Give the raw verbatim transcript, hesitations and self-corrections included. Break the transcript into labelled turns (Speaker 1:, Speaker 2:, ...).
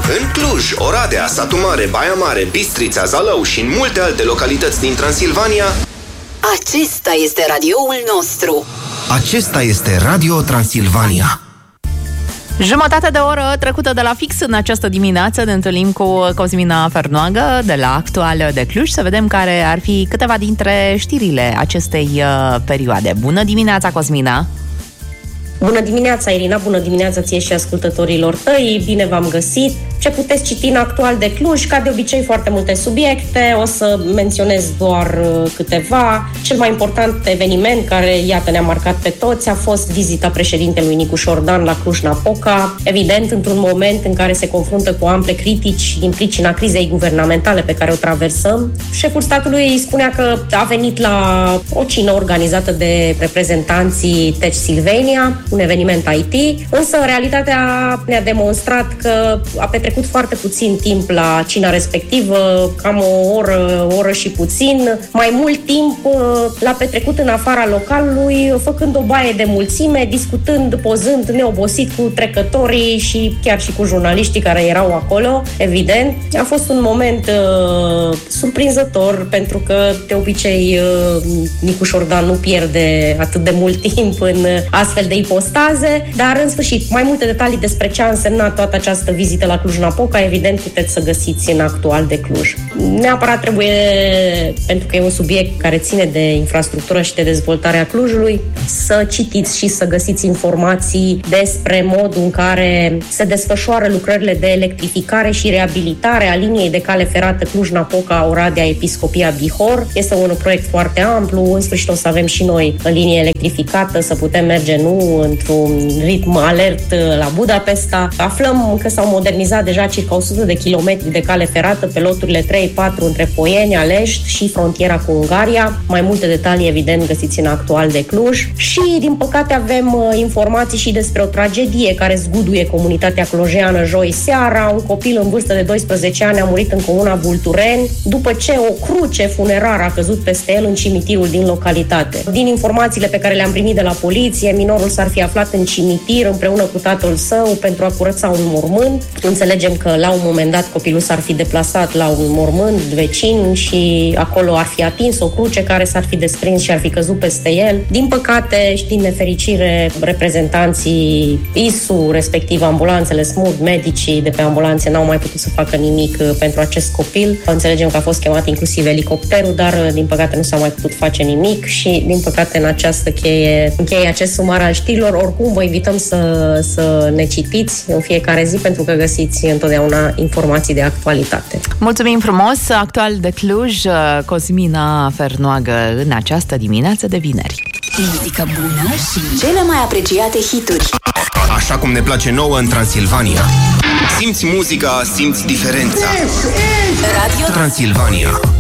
Speaker 1: În Cluj, Oradea, Satu Mare, Baia Mare, Bistrița, Zalău și în multe alte localități din Transilvania.
Speaker 2: Acesta este radioul nostru.
Speaker 1: Acesta este Radio Transilvania.
Speaker 3: Jumătate de oră trecută de la fix în această dimineață ne întâlnim cu Cosmina Fernoagă de la Actual de Cluj să vedem care ar fi câteva dintre știrile acestei uh, perioade. Bună dimineața, Cosmina!
Speaker 4: Bună dimineața, Irina, bună dimineața ție și ascultătorilor tăi, bine v-am găsit. Ce puteți citi în Actual de Cluj? Ca de obicei, foarte multe subiecte, o să menționez doar câteva. Cel mai important eveniment care, iată, ne-a marcat pe toți a fost vizita președintelui Nicu Șordan la Cluj-Napoca, evident, într-un moment în care se confruntă cu ample critici din pricina crizei guvernamentale pe care o traversăm. Șeful statului spunea că a venit la o cină organizată de reprezentanții Tech Silvania, un eveniment I T, însă realitatea ne-a demonstrat că a petrecut foarte puțin timp la cina respectivă, cam o oră, o oră și puțin. Mai mult timp l-a petrecut în afara localului, făcând o baie de mulțime, discutând, pozând, neobosit cu trecătorii și chiar și cu jurnaliștii care erau acolo, evident. A fost un moment uh, surprinzător, pentru că de obicei uh, Nicu Șordan nu pierde atât de mult timp în astfel de ipostaze, dar în sfârșit, mai multe detalii despre ce a însemnat toată această vizită la Cluj-Napoca, evident, puteți să găsiți în Actual de Cluj. Neapărat trebuie, pentru că e un subiect care ține de infrastructură și de dezvoltarea Clujului, să citiți și să găsiți informații despre modul în care se desfășoară lucrările de electrificare și reabilitare a liniei de cale ferată Cluj-Napoca, Oradea, Episcopia Bihor. Este un proiect foarte amplu, în sfârșit o să avem și noi în linie electrificată, să putem merge nu într-un ritm alert la Budapesta. Aflăm că s-au modernizat deja circa o sută de kilometri de cale ferată pe loturile trei patru între Poieni, Alești și frontiera cu Ungaria. Mai multe detalii, evident, găsiți în Actual de Cluj. Și, din păcate, avem informații și despre o tragedie care zguduie comunitatea clujeană joi seara. Un copil în vârstă de doisprezece ani a murit în comuna Vultureni după ce o cruce funerară a căzut peste el în cimitirul din localitate. Din informațiile pe care le-am primit de la poliție, minorul s-ar fi aflat în cimitir împreună cu tatăl său pentru a curăța un mormânt. Înțelegem că la un moment dat copilul s-ar fi deplasat la un mormânt vecin și acolo ar fi atins o cruce care s-ar fi desprins și ar fi căzut peste el. Din păcate și din nefericire, reprezentanții I S U, respectiv ambulanțele SMURD, medicii de pe ambulanțe, n-au mai putut să facă nimic pentru acest copil. Înțelegem că a fost chemat inclusiv elicopterul, dar din păcate nu s-a mai putut face nimic și din păcate în această cheie încheie acest sumar al știrilor. Oricum vă invităm să, să ne citiți în fiecare zi, pentru că găsiți întotdeauna informații de actualitate.
Speaker 3: Mulțumim frumos! Actual de Cluj, Cosmina Fernoagă în această dimineață de vineri.
Speaker 2: Muzică bună și cele mai apreciate hituri.
Speaker 1: Așa cum ne place nouă în Transilvania. Simți muzica, simți diferența. Radio Transilvania.